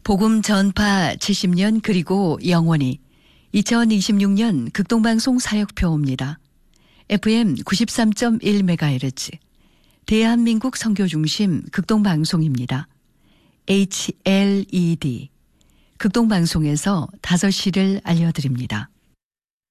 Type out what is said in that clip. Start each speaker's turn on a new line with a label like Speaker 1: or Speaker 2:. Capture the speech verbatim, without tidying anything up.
Speaker 1: 복음 전파 칠십 년 그리고 영원히 이천이십육 년 극동방송 사역표입니다. 에프엠 구십삼 점 일 메가헤르츠 대한민국 선교중심 극동방송입니다. 에이치엘이디 극동방송에서 다섯 시를 알려드립니다.